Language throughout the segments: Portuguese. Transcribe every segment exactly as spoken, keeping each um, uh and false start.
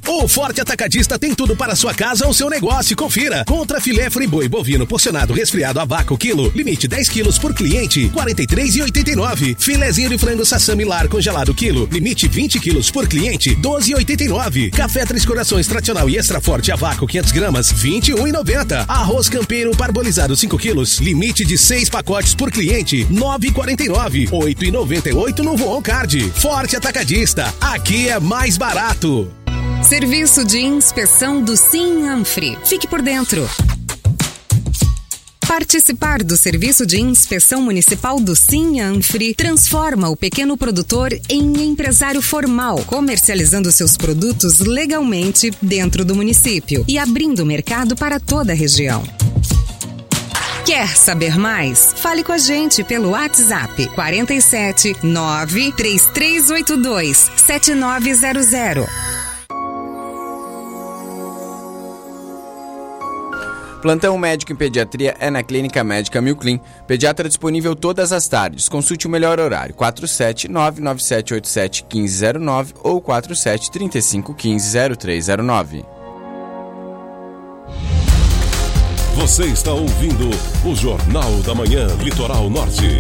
O Forte Atacadista tem tudo para sua casa ou seu negócio. Confira. Contra filé friboi bovino porcionado resfriado a vácuo quilo, limite dez quilos por cliente, quarenta e três reais e oitenta e nove centavos. Filezinho de frango Sassami Lar congelado quilo, limite vinte quilos por cliente, doze reais e oitenta e nove centavos. Café Três Corações tradicional e extra forte a vácuo quinhentas gramas, vinte e um reais e noventa centavos. Arroz campeiro parbolizado cinco quilos, limite de seis pacotes por cliente, nove reais e quarenta e nove centavos. oito reais e noventa e oito centavos no Voon Card. Forte Atacadista, aqui é mais barato. Serviço de inspeção do Sinanfri. Fique por dentro. Participar do Serviço de Inspeção Municipal do Sinanfri transforma o pequeno produtor em empresário formal, comercializando seus produtos legalmente dentro do município e abrindo mercado para toda a região. Quer saber mais? Fale com a gente pelo WhatsApp quarenta e sete, nove três três oito dois, sete nove zero zero. Plantão médico em pediatria é na Clínica Médica Milclin. Pediatra disponível todas as tardes. Consulte o melhor horário. quatro sete nove nove sete oito sete um cinco zero nove ou quatro sete três cinco um cinco zero três zero nove. Você está ouvindo o Jornal da Manhã Litoral Norte.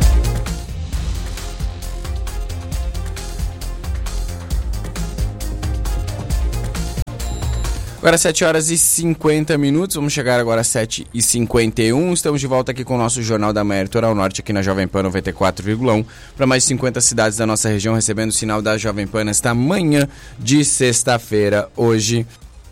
Agora sete horas e cinquenta minutos, vamos chegar agora às sete e cinquenta e um. Estamos de volta aqui com o nosso Jornal da Manhã Litoral Norte, aqui na Jovem Pan noventa e quatro vírgula um, para mais de cinquenta cidades da nossa região, recebendo o sinal da Jovem Pan nesta manhã de sexta-feira, hoje,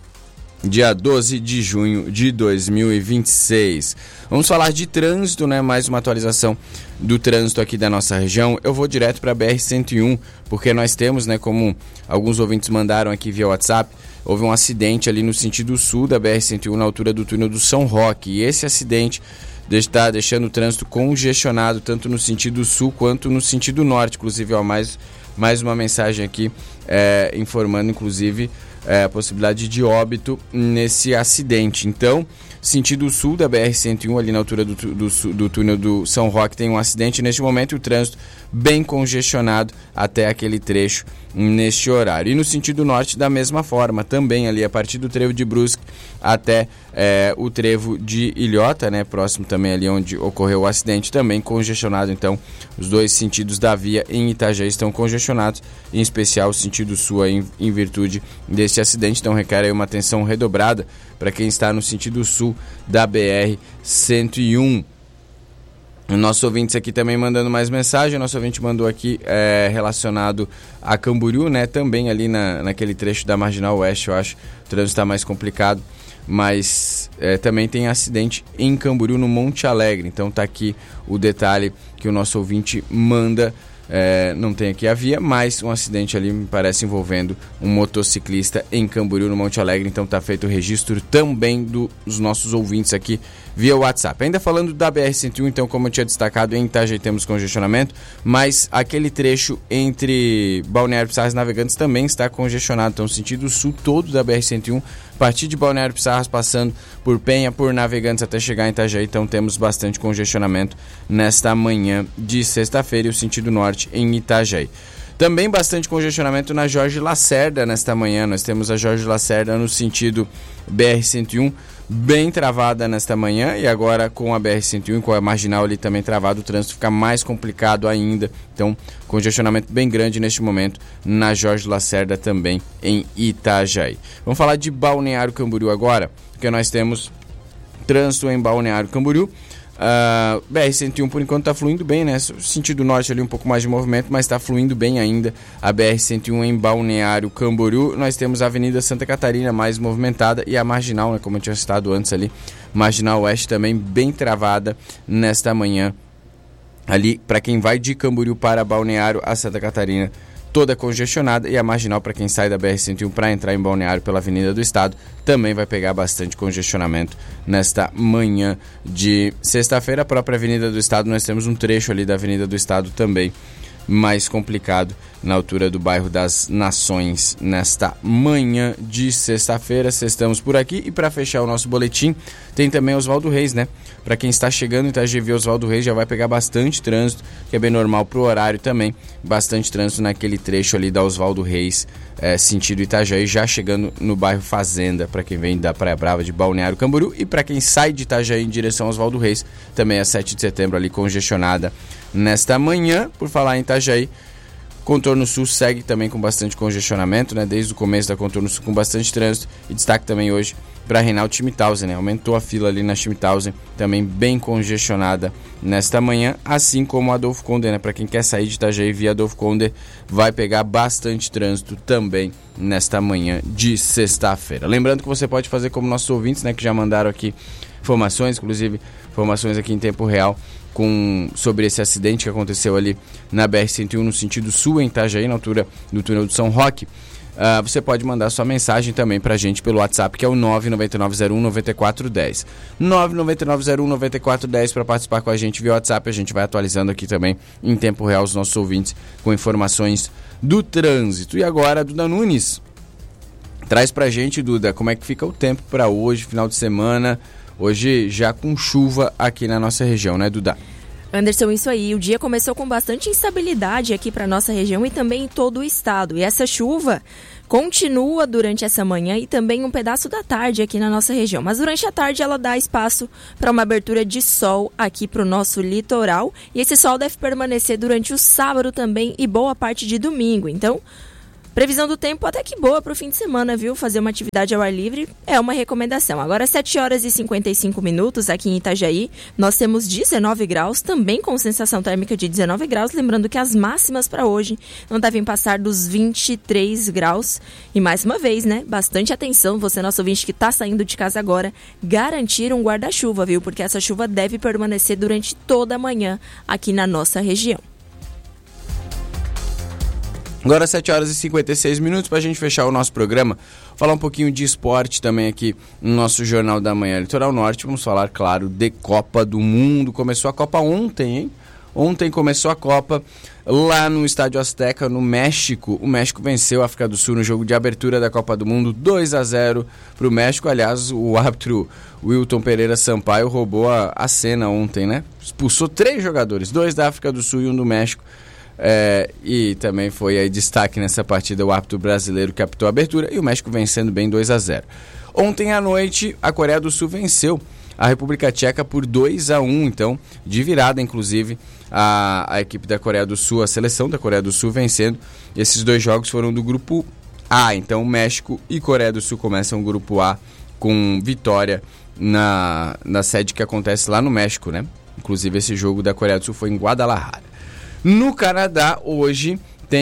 dia doze de junho de dois mil e vinte e seis. Vamos falar de trânsito, né? Mais uma atualização do trânsito aqui da nossa região. Eu vou direto para a B R cento e um, porque nós temos, né, como alguns ouvintes mandaram aqui via WhatsApp, houve um acidente ali no sentido sul da B R cento e um, na altura do túnel do São Roque. E esse acidente está deixando o trânsito congestionado, tanto no sentido sul quanto no sentido norte. Inclusive, ó, mais, mais uma mensagem aqui é, informando, inclusive, é, a possibilidade de óbito nesse acidente. Então, sentido sul da B R cento e um, ali na altura do, do, do túnel do São Roque, tem um acidente. Neste momento, o trânsito bem congestionado até aquele trecho neste horário. E no sentido norte, da mesma forma, também ali a partir do trevo de Brusque até é, o trevo de Ilhota, né, próximo também ali onde ocorreu o acidente, também congestionado. Então, os dois sentidos da via em Itajaí estão congestionados, em especial o sentido sul aí, em, em virtude desse acidente. Então, requer aí uma atenção redobrada para quem está no sentido sul da B R cento e um. Nossos ouvintes aqui também mandando mais mensagem. Nosso ouvinte mandou aqui é, relacionado a Camboriú, né? Também ali na, naquele trecho da Marginal Oeste, eu acho, o trânsito está mais complicado. Mas é, também tem acidente em Camboriú, no Monte Alegre. Então tá aqui o detalhe que o nosso ouvinte manda. É, não tem aqui a via, mas um acidente ali, me parece, envolvendo um motociclista em Camboriú, no Monte Alegre. Então tá feito o registro também dos nossos ouvintes aqui via WhatsApp. Ainda falando da B R cento e um, então, como eu tinha destacado, em Itajaí temos congestionamento, mas aquele trecho entre Balneário Pissarras e Navegantes também está congestionado. Então, sentido sul todo da B R cento e um, a partir de Balneário Pissarras, passando por Penha, por Navegantes até chegar em Itajaí. Então temos bastante congestionamento nesta manhã de sexta-feira, e o sentido norte em Itajaí. Também bastante congestionamento na Jorge Lacerda nesta manhã. Nós temos a Jorge Lacerda no sentido B R cento e um, bem travada nesta manhã, e agora com a B R cento e um, com a marginal ali também travada, o trânsito fica mais complicado ainda. Então, congestionamento bem grande neste momento na Jorge Lacerda, também em Itajaí. Vamos falar de Balneário Camboriú agora, porque nós temos trânsito em Balneário Camboriú. Uh, B R cento e um por enquanto está fluindo bem, né? Sentido norte ali um pouco mais de movimento, mas está fluindo bem ainda a B R cento e um em Balneário Camboriú. Nós temos a Avenida Santa Catarina mais movimentada, e a Marginal, né, como eu tinha citado antes ali, Marginal Oeste também bem travada nesta manhã ali, para quem vai de Camboriú para Balneário, a Santa Catarina toda congestionada, e a Marginal, para quem sai da B R cento e um para entrar em Balneário pela Avenida do Estado, também vai pegar bastante congestionamento nesta manhã de sexta-feira. A própria Avenida do Estado, nós temos um trecho ali da Avenida do Estado também mais complicado, na altura do bairro das Nações, nesta manhã de sexta-feira. Estamos por aqui, e para fechar o nosso boletim, tem também Oswaldo Reis, né? Para quem está chegando em Itajaí, Oswaldo Reis já vai pegar bastante trânsito, que é bem normal para o horário também. Bastante trânsito naquele trecho ali da Oswaldo Reis, é, sentido Itajaí, já chegando no bairro Fazenda, para quem vem da Praia Brava de Balneário Camboriú, e para quem sai de Itajaí em direção aos Oswaldo Reis, também a sete de setembro ali congestionada nesta manhã. Por falar em Itajaí, Contorno Sul segue também com bastante congestionamento, né? Desde o começo da Contorno Sul com bastante trânsito, e destaque também hoje para Reinaldo Schmidhausen, né? Aumentou a fila ali na Schmidhausen, também bem congestionada nesta manhã, assim como a Adolfo Conde, né? Para quem quer sair de Itajaí via Adolfo Conde, vai pegar bastante trânsito também nesta manhã de sexta-feira. Lembrando que você pode fazer como nossos ouvintes, né? Que já mandaram aqui informações, inclusive informações aqui em tempo real, com, sobre esse acidente que aconteceu ali na B R cento e um no sentido sul em Itajaí, na altura do túnel do São Roque. Uh, você pode mandar sua mensagem também pra gente pelo WhatsApp, que é o nove nove nove zero um nove quatro um zero. nove nove nove zero um nove quatro um zero para participar com a gente via WhatsApp. A gente vai atualizando aqui também em tempo real os nossos ouvintes com informações do trânsito. E agora, Duda Nunes, traz pra gente, Duda, como é que fica o tempo para hoje, final de semana, hoje já com chuva aqui na nossa região, né, Duda? Anderson, isso aí, o dia começou com bastante instabilidade aqui para nossa região e também em todo o estado. E essa chuva continua durante essa manhã e também um pedaço da tarde aqui na nossa região. Mas durante a tarde ela dá espaço para uma abertura de sol aqui para o nosso litoral. E esse sol deve permanecer durante o sábado também e boa parte de domingo. Então, previsão do tempo até que boa para o fim de semana, viu? Fazer uma atividade ao ar livre é uma recomendação. Agora, sete horas e cinquenta e cinco minutos aqui em Itajaí, nós temos dezenove graus, também com sensação térmica de dezenove graus. Lembrando que as máximas para hoje não devem passar dos vinte e três graus. E mais uma vez, né? Bastante atenção, você, nosso ouvinte que está saindo de casa agora, garantir um guarda-chuva, viu? Porque essa chuva deve permanecer durante toda a manhã aqui na nossa região. Agora sete horas e cinquenta e seis minutos para a gente fechar o nosso programa, falar um pouquinho de esporte também aqui no nosso Jornal da Manhã Litoral Norte. Vamos falar, claro, de Copa do Mundo. Começou a Copa ontem, hein? Ontem começou a Copa lá no Estádio Azteca, no México. O México venceu a África do Sul no jogo de abertura da Copa do Mundo, dois a zero para o México. Aliás, o árbitro Wilton Pereira Sampaio roubou a, a cena ontem, né? Expulsou três jogadores, dois da África do Sul e um do México. É, e também foi aí destaque nessa partida o árbitro brasileiro que apitou a abertura, e o México vencendo bem dois a zero. Ontem à noite a Coreia do Sul venceu a República Tcheca por dois a um, então de virada, inclusive a, a equipe da Coreia do Sul, a seleção da Coreia do Sul vencendo. Esses dois jogos foram do grupo A, então México e Coreia do Sul começam o grupo A com vitória na, na sede que acontece lá no México, né? Inclusive esse jogo da Coreia do Sul foi em Guadalajara. No Canadá, hoje,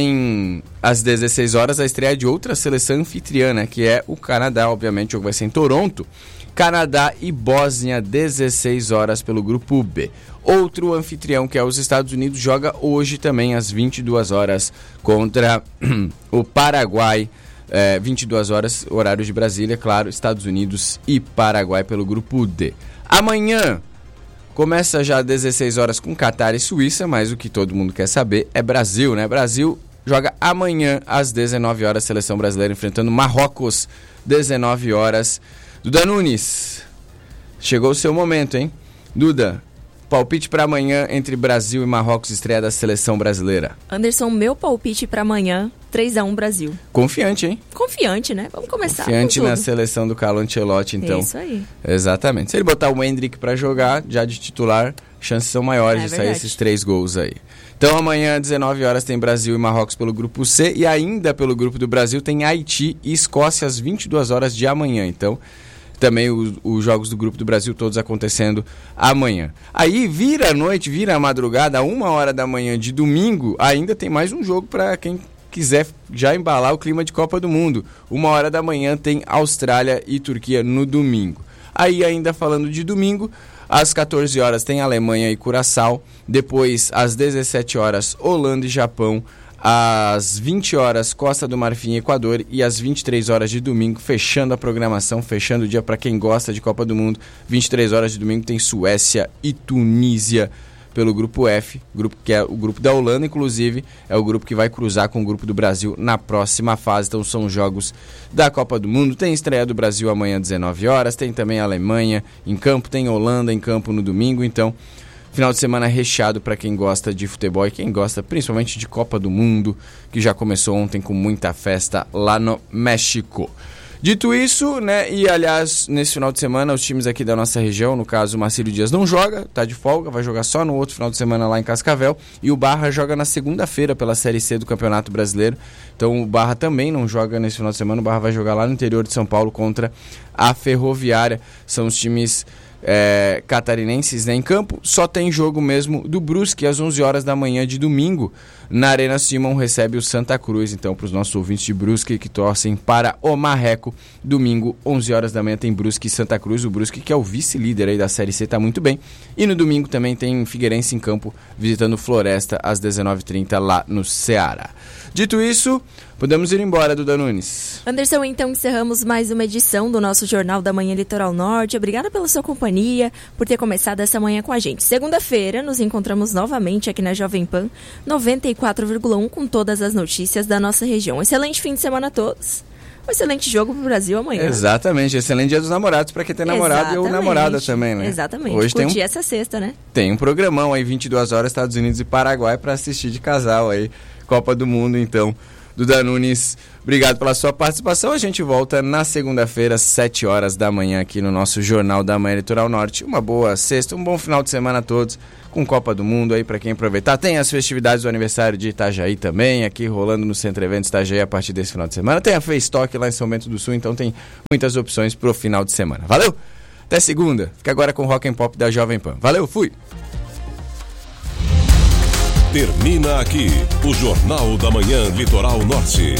tem às dezesseis horas a estreia de outra seleção anfitriã, né, que é o Canadá. Obviamente, o jogo vai ser em Toronto. Canadá e Bósnia, dezesseis horas pelo grupo B. Outro anfitrião, que é os Estados Unidos, joga hoje também às vinte e duas horas contra o Paraguai. É, vinte e duas horas, horário de Brasília, claro, Estados Unidos e Paraguai pelo grupo D. Amanhã começa já às dezesseis horas com Catar e Suíça, mas o que todo mundo quer saber é Brasil, né? Brasil joga amanhã às dezenove horas, seleção brasileira enfrentando Marrocos, dezenove horas. Duda Nunes, chegou o seu momento, hein? Duda, palpite para amanhã entre Brasil e Marrocos, estreia da seleção brasileira. Anderson, meu palpite para amanhã, três a um Brasil. Confiante, hein? Confiante, né? Vamos começar. Confiante na seleção do Carlo Ancelotti, então. Isso aí. Exatamente. Se ele botar o Endrick para jogar, já de titular, chances são maiores é de verdade. Sair esses três gols aí. Então amanhã, às dezenove horas, tem Brasil e Marrocos pelo grupo C, e ainda pelo grupo do Brasil tem Haiti e Escócia às vinte e duas horas de amanhã. Então, também os, os jogos do grupo do Brasil todos acontecendo amanhã. Aí vira a noite, vira a madrugada, a uma hora da manhã de domingo, ainda tem mais um jogo para quem quiser já embalar o clima de Copa do Mundo. Uma hora da manhã tem Austrália e Turquia no domingo. Aí ainda falando de domingo, às quatorze horas tem Alemanha e Curaçao. Depois, às dezessete horas, Holanda e Japão. Às vinte horas, Costa do Marfim e Equador. E às vinte e três horas de domingo, fechando a programação, fechando o dia para quem gosta de Copa do Mundo. vinte e três horas de domingo tem Suécia e Tunísia pelo grupo F, grupo que é o grupo da Holanda, inclusive, é o grupo que vai cruzar com o grupo do Brasil na próxima fase. Então são jogos da Copa do Mundo. Tem estreia do Brasil amanhã às dezenove horas, tem também a Alemanha em campo, tem Holanda em campo no domingo. Então Final de semana recheado para quem gosta de futebol e quem gosta principalmente de Copa do Mundo, que já começou ontem com muita festa lá no México. Dito isso, né, e aliás, nesse final de semana, os times aqui da nossa região, no caso o Marcílio Dias não joga, tá de folga, vai jogar só no outro final de semana lá em Cascavel, e o Barra joga na segunda-feira pela Série C do Campeonato Brasileiro, então o Barra também não joga nesse final de semana, o Barra vai jogar lá no interior de São Paulo contra a Ferroviária, são os times é, catarinenses, né, em campo. Só tem jogo mesmo do Brusque às onze horas da manhã de domingo, na Arena Simon recebe o Santa Cruz. Então, para os nossos ouvintes de Brusque que torcem para o Marreco, domingo, onze horas da manhã, tem Brusque e Santa Cruz. O Brusque, que é o vice-líder aí da Série C, está muito bem. E no domingo também tem Figueirense em campo, visitando Floresta às dezenove e trinta lá no Ceará. Dito isso, podemos ir embora, Duda Nunes. Anderson, então encerramos mais uma edição do nosso Jornal da Manhã Litoral Norte. Obrigada pela sua companhia, por ter começado essa manhã com a gente. Segunda-feira, nos encontramos novamente aqui na Jovem Pan noventa e quatro vírgula um com todas as notícias da nossa região. Excelente fim de semana a todos. Um excelente jogo pro Brasil amanhã. Exatamente, excelente dia dos namorados para quem tem namorado. Exatamente. E ou namorada também, né? Exatamente, hoje curtir tem um, essa sexta, né? Tem um programão aí, vinte e duas horas, Estados Unidos e Paraguai, para assistir de casal aí, Copa do Mundo, então. Duda Nunes, obrigado pela sua participação. A gente volta na segunda-feira, às sete horas da manhã, aqui no nosso Jornal da Manhã Litoral Norte. Uma boa sexta, um bom final de semana a todos, com Copa do Mundo aí para quem aproveitar. Tem as festividades do aniversário de Itajaí também, aqui rolando no Centro Eventos Itajaí a partir desse final de semana. Tem a Festock lá em São Bento do Sul, então tem muitas opções pro final de semana. Valeu? Até segunda. Fica agora com o Rock and Pop da Jovem Pan. Valeu, fui! Termina aqui o Jornal da Manhã Litoral Norte.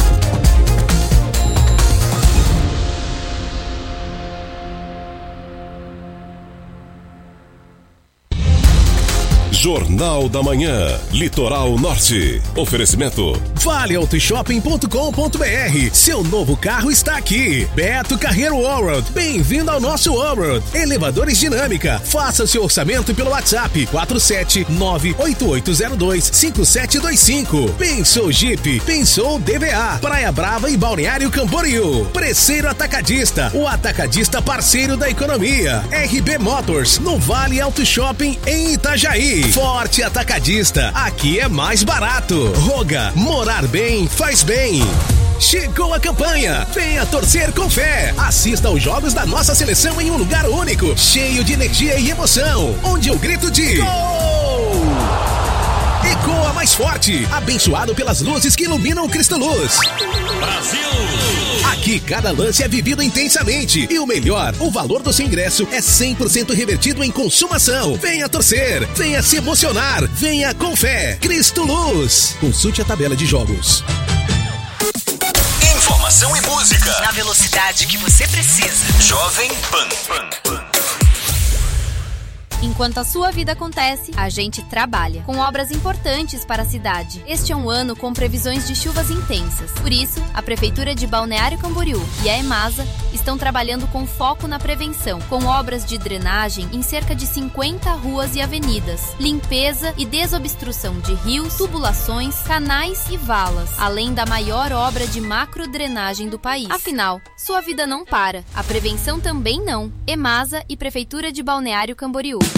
Jornal da Manhã Litoral Norte. Oferecimento vale auto shopping ponto com ponto b r. Seu novo carro está aqui. Beto Carreiro Allroad. Bem-vindo ao nosso Allroad. Elevadores Dinâmica. Faça seu orçamento pelo WhatsApp quatro sete nove oito oito zero dois cinco sete dois cinco. Pensou Jeep. Pensou D V A. Praia Brava e Balneário Camboriú. Preceiro Atacadista. O atacadista parceiro da economia. R B Motors. No Vale Auto Shopping em Itajaí. Forte Atacadista, aqui é mais barato. Roga, morar bem faz bem. Chegou a campanha, venha torcer com fé. Assista aos jogos da nossa seleção em um lugar único, cheio de energia e emoção, onde o grito de gol ecoa mais forte, abençoado pelas luzes que iluminam o Cristo Luz. Brasil! Aqui cada lance é vivido intensamente e o melhor, o valor do seu ingresso é cem por cento revertido em consumação. Venha torcer, venha se emocionar, venha com fé. Cristo Luz. Consulte a tabela de jogos. Informação e música na velocidade que você precisa. Jovem Pan. Pan, Pan. Enquanto a sua vida acontece, a gente trabalha, com obras importantes para a cidade. Este é um ano com previsões de chuvas intensas. Por isso, a Prefeitura de Balneário Camboriú e a EMASA estão trabalhando com foco na prevenção, com obras de drenagem em cerca de cinquenta ruas e avenidas, limpeza e desobstrução de rios, tubulações, canais e valas, além da maior obra de macrodrenagem do país. Afinal, sua vida não para, a prevenção também não. EMASA e Prefeitura de Balneário Camboriú.